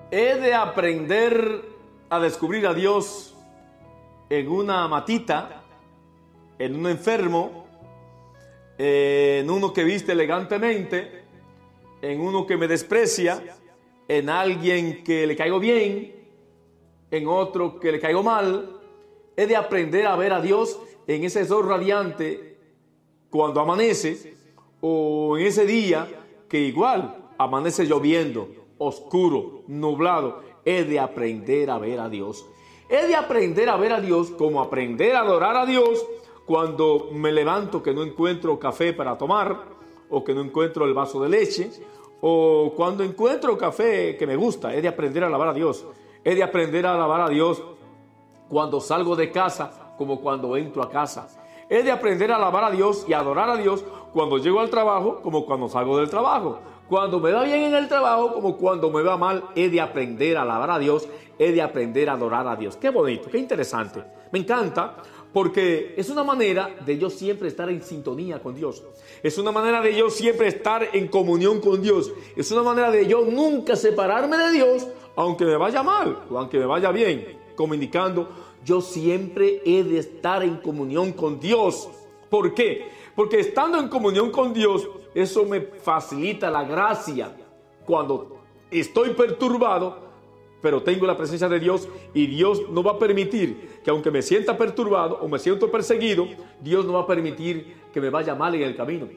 He de aprender a descubrir a Dios en una matita, en un enfermo, en uno que viste elegantemente, en uno que me desprecia, en alguien que le caigo bien, en otro que le caigo mal. He de aprender a ver a Dios en ese sol radiante cuando amanece, o en ese día que igual amanece lloviendo, oscuro, nublado. He de aprender a ver a Dios. He de aprender a ver a Dios como aprender a adorar a Dios cuando me levanto que no encuentro café para tomar, o que no encuentro el vaso de leche, o cuando encuentro café que me gusta. He de aprender a alabar a Dios. He de aprender a alabar a Dios cuando salgo de casa como cuando entro a casa. He de aprender a alabar a Dios y a adorar a Dios cuando llego al trabajo como cuando salgo del trabajo. Cuando me va bien en el trabajo como cuando me va mal. He de aprender a alabar a Dios. He de aprender a adorar a Dios. Qué bonito, qué interesante. Me encanta porque es una manera de yo siempre estar en sintonía con Dios. Es una manera de yo siempre estar en comunión con Dios. Es una manera de yo nunca separarme de Dios, aunque me vaya mal o aunque me vaya bien. Como indicando, yo siempre he de estar en comunión con Dios. ¿Por qué? Porque estando en comunión con Dios, eso me facilita la gracia cuando estoy perturbado, pero tengo la presencia de Dios, y Dios no va a permitir que, aunque me sienta perturbado o me siento perseguido, Dios no va a permitir que me vaya mal en el camino.